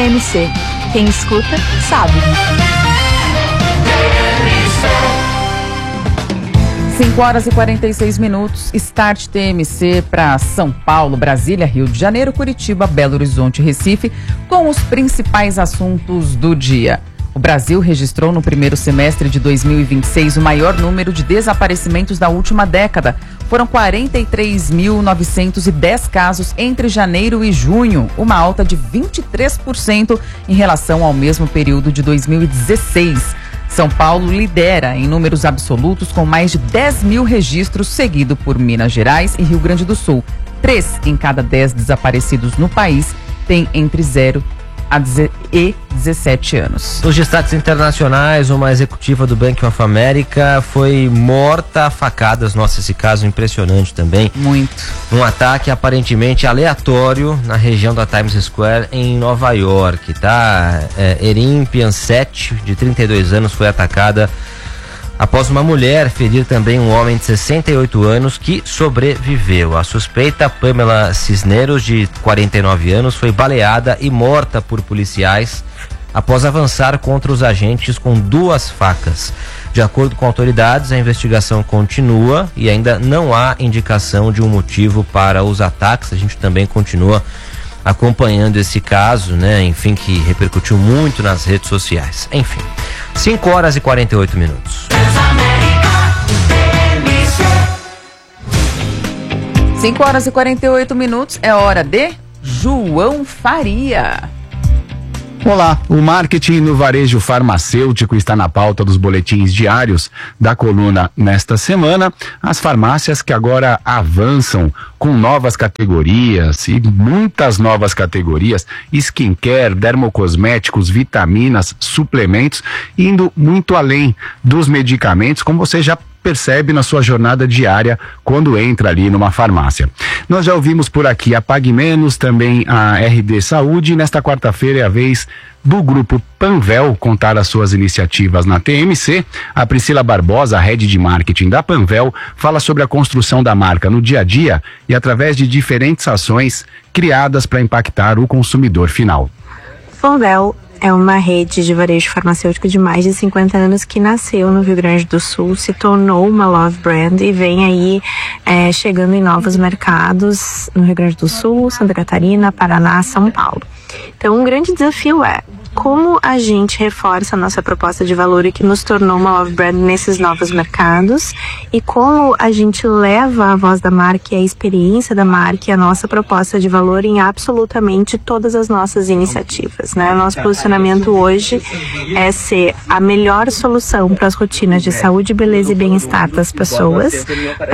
TMC. Quem escuta, sabe. 5h46, Start TMC para São Paulo, Brasília, Rio de Janeiro, Curitiba, Belo Horizonte e Recife, com os principais assuntos do dia. O Brasil registrou no primeiro semestre de 2026 o maior número de desaparecimentos da última década. Foram 43.910 casos entre janeiro e junho, uma alta de 23% em relação ao mesmo período de 2016. São Paulo lidera em números absolutos com mais de 10 mil registros, seguido por Minas Gerais e Rio Grande do Sul. 3 em cada 10 desaparecidos no país têm entre 0 e 17 anos. Nos destaques internacionais, uma executiva do Bank of America foi morta a facadas. Nossa, esse caso impressionante também. Muito. Um ataque aparentemente aleatório na região da Times Square em Nova York, tá? Erin Piancett, de 32 anos, foi atacada após uma mulher ferir também um homem de 68 anos que sobreviveu. A suspeita, Pamela Cisneros, de 49 anos, foi baleada e morta por policiais após avançar contra os agentes com 2 facas. De acordo com autoridades, a investigação continua e ainda não há indicação de um motivo para os ataques. A gente também continua acompanhando esse caso, né? Enfim, que repercutiu muito nas redes sociais. Enfim, 5h48. 5h48, é hora de João Faria. Olá, o marketing no varejo farmacêutico está na pauta dos boletins diários da coluna nesta semana. As farmácias que agora avançam com novas categorias e muitas novas categorias, skincare, dermocosméticos, vitaminas, suplementos, indo muito além dos medicamentos, como você já percebe na sua jornada diária quando entra ali numa farmácia. Nós já ouvimos por aqui a Pague Menos, também a RD Saúde, e nesta quarta-feira é a vez do grupo Panvel contar as suas iniciativas na TMC. A Priscila Barbosa, head de marketing da Panvel, fala sobre a construção da marca no dia a dia e através de diferentes ações criadas para impactar o consumidor final. Panvel é uma rede de varejo farmacêutico de mais de 50 anos que nasceu no Rio Grande do Sul, se tornou uma love brand e vem aí chegando em novos mercados no Rio Grande do Sul, Santa Catarina, Paraná, São Paulo. Então, um grande desafio é como a gente reforça a nossa proposta de valor e que nos tornou uma love brand nesses novos mercados e como a gente leva a voz da marca e a experiência da marca e a nossa proposta de valor em absolutamente todas as nossas iniciativas, né? O nosso posicionamento hoje é ser a melhor solução para as rotinas de saúde, beleza e bem-estar das pessoas,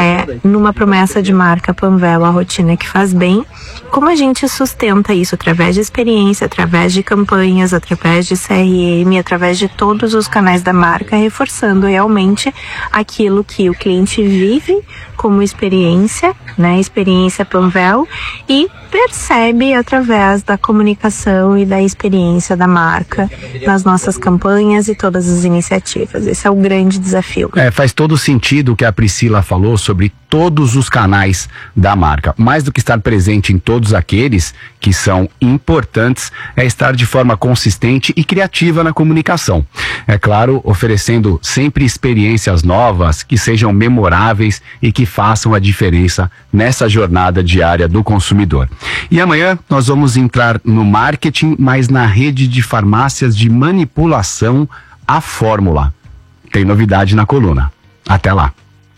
numa promessa de marca Panvel, a rotina que faz bem. Como a gente sustenta isso através de experiência, através de campanhas, através de CRM, através de todos os canais da marca, reforçando realmente aquilo que o cliente vive como experiência, né? Experiência Panvel, e percebe através da comunicação e da experiência da marca nas nossas campanhas e todas as iniciativas. Esse é o grande desafio. Faz todo sentido o que a Priscila falou sobre todos os canais da marca. Mais do que estar presente em todos aqueles que são importantes, é estar de forma consistente e criativa na comunicação. É claro, oferecendo sempre experiências novas que sejam memoráveis e que façam a diferença nessa jornada diária do consumidor. E amanhã nós vamos entrar no marketing, mas na rede de farmácias de manipulação, a Fórmula. Tem novidade na coluna. Até lá.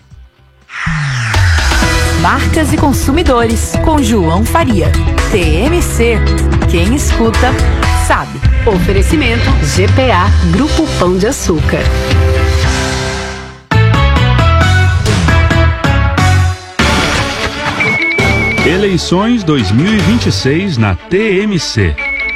Marcas e consumidores, com João Faria. TMC. Quem escuta, sabe. Oferecimento GPA, Grupo Pão de Açúcar. Eleições 2026 na TMC.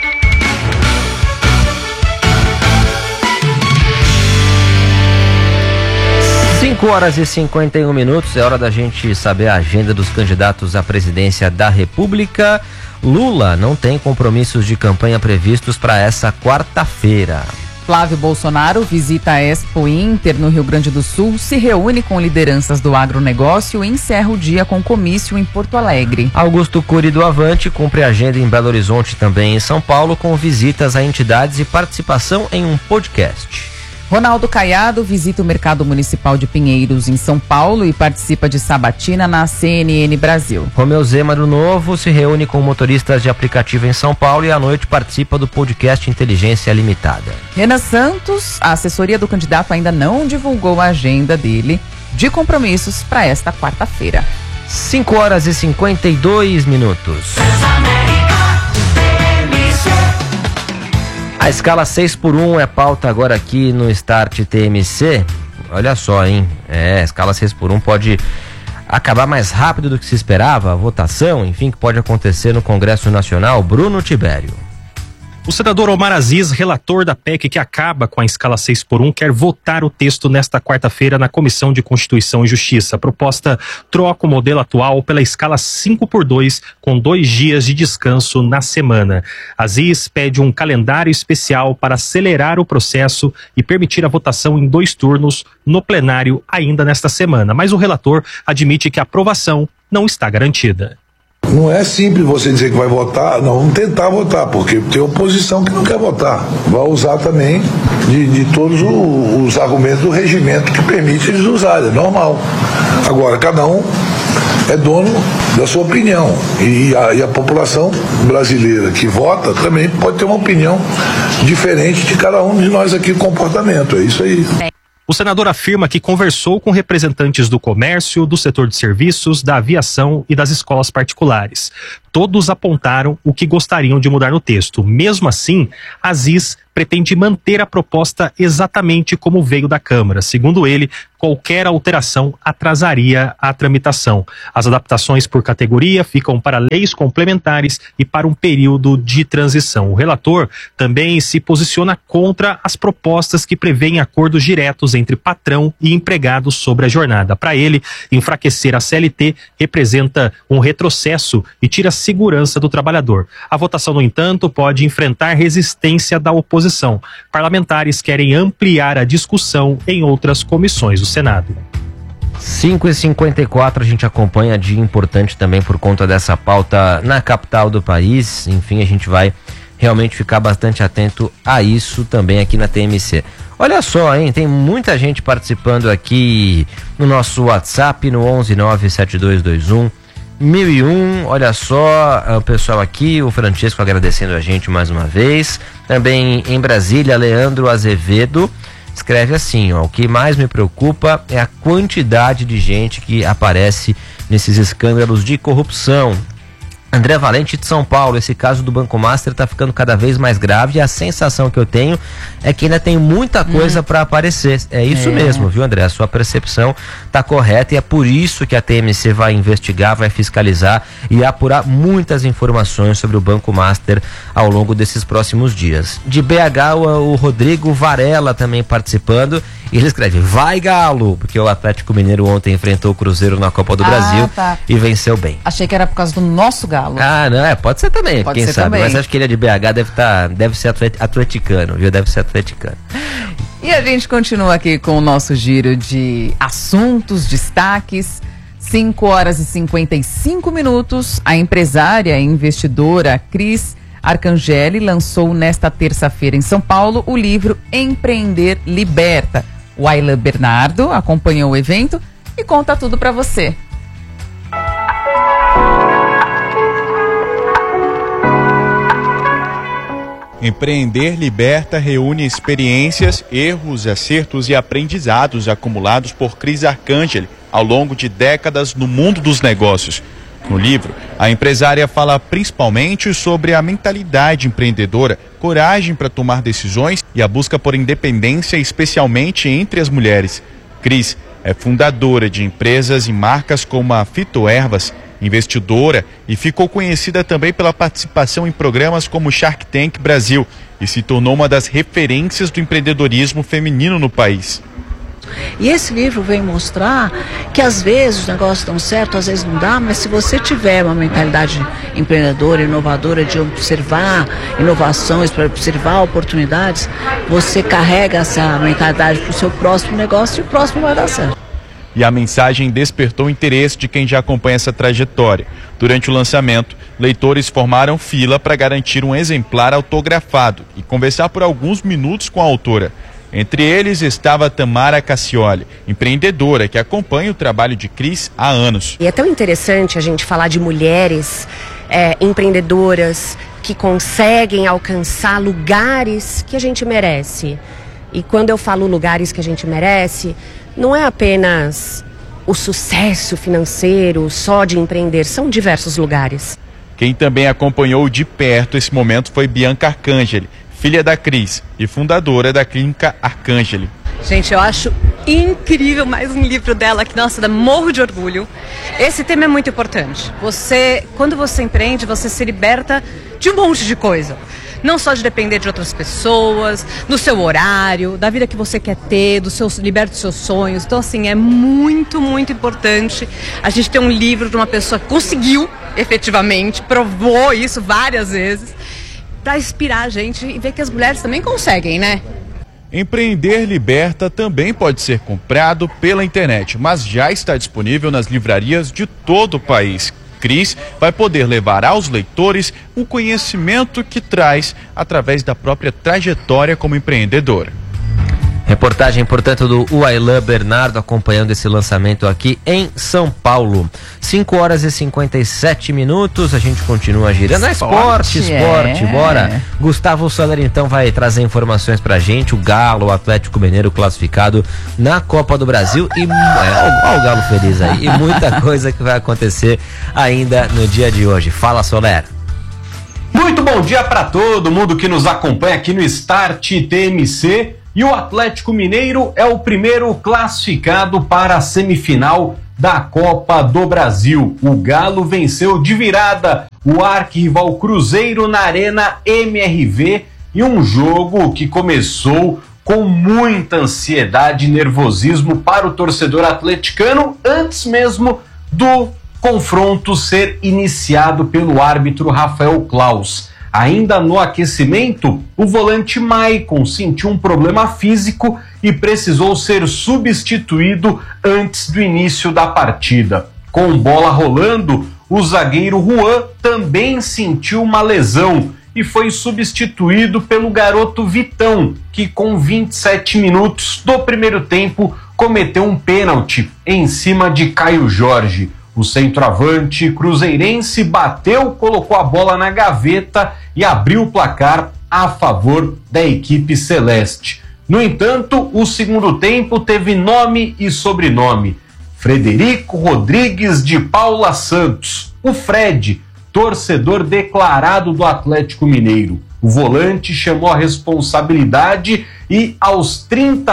5h51, é hora da gente saber a agenda dos candidatos à presidência da República. Lula não tem compromissos de campanha previstos para essa quarta-feira. Flávio Bolsonaro visita a Expo Inter no Rio Grande do Sul, se reúne com lideranças do agronegócio e encerra o dia com comício em Porto Alegre. Augusto Cury do Avante cumpre agenda em Belo Horizonte e também em São Paulo, com visitas a entidades e participação em um podcast. Ronaldo Caiado visita o Mercado Municipal de Pinheiros, em São Paulo, e participa de sabatina na CNN Brasil. Romeu Zema do Novo se reúne com motoristas de aplicativo em São Paulo e à noite participa do podcast Inteligência Limitada. Renan Santos, a assessoria do candidato ainda não divulgou a agenda dele de compromissos para esta quarta-feira. 5h52. A escala 6x1 é pauta agora aqui no Start TMC. Olha só, hein? A escala 6x1 pode acabar mais rápido do que se esperava. A votação, enfim, que pode acontecer no Congresso Nacional. Bruno Tibério. O senador Omar Aziz, relator da PEC que acaba com a escala 6x1, quer votar o texto nesta quarta-feira na Comissão de Constituição e Justiça. A proposta troca o modelo atual pela escala 5x2, com 2 dias de descanso na semana. Aziz pede um calendário especial para acelerar o processo e permitir a votação em 2 turnos no plenário ainda nesta semana. Mas o relator admite que a aprovação não está garantida. Não é simples você dizer que vai votar, não, vamos tentar votar, porque tem oposição que não quer votar. Vai usar também de todos os argumentos do regimento que permite eles usarem, é normal. Agora, cada um é dono da sua opinião e a população brasileira que vota também pode ter uma opinião diferente de cada um de nós aqui, o comportamento, é isso aí. O senador afirma que conversou com representantes do comércio, do setor de serviços, da aviação e das escolas particulares. Todos apontaram o que gostariam de mudar no texto. Mesmo assim, Aziz pretende manter a proposta exatamente como veio da Câmara. Segundo ele, qualquer alteração atrasaria a tramitação. As adaptações por categoria ficam para leis complementares e para um período de transição. O relator também se posiciona contra as propostas que prevêem acordos diretos entre patrão e empregado sobre a jornada. Para ele, enfraquecer a CLT representa um retrocesso e tira a segurança do trabalhador. A votação, no entanto, pode enfrentar resistência da oposição. Parlamentares querem ampliar a discussão em outras comissões do Senado. 5h54, a gente acompanha dia importante também por conta dessa pauta na capital do país. Enfim, a gente vai realmente ficar bastante atento a isso também aqui na TMC. Olha só, hein, tem muita gente participando aqui no nosso WhatsApp, no 1197221 1001, olha só, o pessoal aqui, o Francisco agradecendo a gente mais uma vez. Também em Brasília, Leandro Azevedo escreve assim, ó: o que mais me preocupa é a quantidade de gente que aparece nesses escândalos de corrupção. André Valente de São Paulo, esse caso do Banco Master está ficando cada vez mais grave e a sensação que eu tenho é que ainda tem muita coisa para aparecer. É isso mesmo, viu, André? A sua percepção está correta e é por isso que a TMC vai investigar, vai fiscalizar e apurar muitas informações sobre o Banco Master ao longo desses próximos dias. De BH, o Rodrigo Varela também participando. E ele escreve: vai Galo, porque o Atlético Mineiro ontem enfrentou o Cruzeiro na Copa do Brasil e venceu bem. Achei que era por causa do nosso Galo. Ah, não, pode ser também, pode quem ser sabe. Também. Mas acho que ele é de BH, deve ser atleticano, viu? Deve ser atleticano. E a gente continua aqui com o nosso giro de assuntos, destaques. 5h55. A empresária e investidora Cris Arcangeli lançou nesta terça-feira em São Paulo o livro Empreender Liberta. O Aylan Bernardo acompanhou o evento e conta tudo para você. Empreender Liberta reúne experiências, erros, acertos e aprendizados acumulados por Cris Arcangeli ao longo de décadas no mundo dos negócios. No livro, a empresária fala principalmente sobre a mentalidade empreendedora, coragem para tomar decisões e a busca por independência, especialmente entre as mulheres. Cris é fundadora de empresas e marcas como a Fitoervas, investidora e ficou conhecida também pela participação em programas como Shark Tank Brasil e se tornou uma das referências do empreendedorismo feminino no país. E esse livro vem mostrar que às vezes os negócios dão certo, às vezes não dá, mas se você tiver uma mentalidade empreendedora, inovadora, de observar inovações, para observar oportunidades, você carrega essa mentalidade para o seu próximo negócio e o próximo vai dar certo. E a mensagem despertou o interesse de quem já acompanha essa trajetória. Durante o lançamento, leitores formaram fila para garantir um exemplar autografado e conversar por alguns minutos com a autora. Entre eles estava Tamara Cassioli, empreendedora que acompanha o trabalho de Cris há anos. E é tão interessante a gente falar de mulheres empreendedoras que conseguem alcançar lugares que a gente merece. E quando eu falo lugares que a gente merece, não é apenas o sucesso financeiro só de empreender, são diversos lugares. Quem também acompanhou de perto esse momento foi Bianca Arcangeli, filha da Cris e fundadora da Clínica Arcangeli. Gente, eu acho incrível mais um livro dela que, nossa, dá morro de orgulho. Esse tema é muito importante. Quando você empreende, você se liberta de um monte de coisa. Não só de depender de outras pessoas, do seu horário, da vida que você quer ter, liberta dos seus sonhos. Então, assim, é muito, muito importante a gente ter um livro de uma pessoa que conseguiu, efetivamente, provou isso várias vezes, para inspirar a gente e ver que as mulheres também conseguem, né? Empreender Liberta também pode ser comprado pela internet, mas já está disponível nas livrarias de todo o país. Cris vai poder levar aos leitores o conhecimento que traz através da própria trajetória como empreendedora. Reportagem, portanto, do Uailan Bernardo acompanhando esse lançamento aqui em São Paulo. 5h57, a gente continua girando. Esporte, bora. Gustavo Soler, então, vai trazer informações pra gente. O Galo, o Atlético Mineiro classificado na Copa do Brasil. E olha o Galo feliz aí. E muita coisa que vai acontecer ainda no dia de hoje. Fala, Soler. Muito bom dia para todo mundo que nos acompanha aqui no Start TMC. E o Atlético Mineiro é o primeiro classificado para a semifinal da Copa do Brasil. O Galo venceu de virada o arquirrival Cruzeiro na Arena MRV e um jogo que começou com muita ansiedade e nervosismo para o torcedor atleticano antes mesmo do confronto ser iniciado pelo árbitro Rafael Claus. Ainda no aquecimento, o volante Maicon sentiu um problema físico e precisou ser substituído antes do início da partida. Com bola rolando, o zagueiro Juan também sentiu uma lesão e foi substituído pelo garoto Vitão, que com 27 minutos do primeiro tempo cometeu um pênalti em cima de Caio Jorge. O centroavante cruzeirense bateu, colocou a bola na gaveta e abriu o placar a favor da equipe celeste. No entanto, o segundo tempo teve nome e sobrenome. Frederico Rodrigues de Paula Santos, o Fred, torcedor declarado do Atlético Mineiro. O volante chamou a responsabilidade e, aos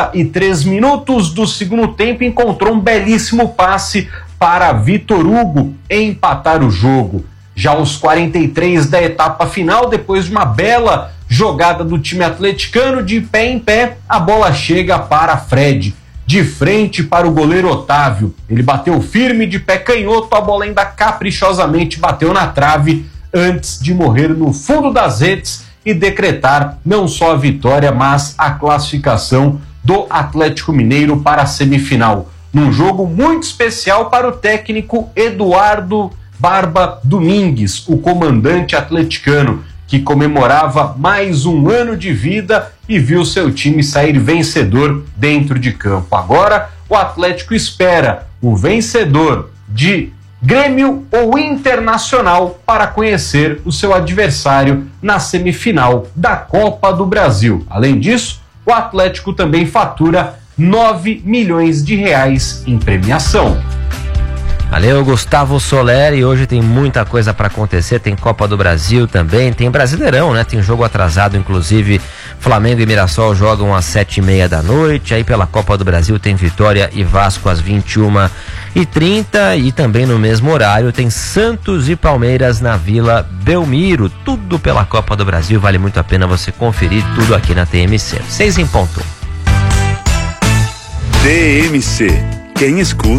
33 minutos do segundo tempo, encontrou um belíssimo passe para Vitor Hugo empatar o jogo. Já aos 43 da etapa final, depois de uma bela jogada do time atleticano, de pé em pé, a bola chega para Fred, de frente para o goleiro Otávio. Ele bateu firme de pé canhoto, a bola ainda caprichosamente bateu na trave antes de morrer no fundo das redes e decretar não só a vitória, mas a classificação do Atlético Mineiro para a semifinal. Num jogo muito especial para o técnico Eduardo Barba Domingues, o comandante atleticano, que comemorava mais um ano de vida e viu seu time sair vencedor dentro de campo. Agora, o Atlético espera o vencedor de Grêmio ou Internacional para conhecer o seu adversário na semifinal da Copa do Brasil. Além disso, o Atlético também fatura 9 milhões de reais em premiação. Valeu, Gustavo Soler, e hoje tem muita coisa para acontecer, tem Copa do Brasil também, tem Brasileirão, né? Tem jogo atrasado, inclusive Flamengo e Mirassol jogam às 7h30 da noite, aí pela Copa do Brasil tem Vitória e Vasco às 21h30 e também no mesmo horário tem Santos e Palmeiras na Vila Belmiro, tudo pela Copa do Brasil, vale muito a pena você conferir tudo aqui na TMC. 6 em ponto. TMC. Quem escuta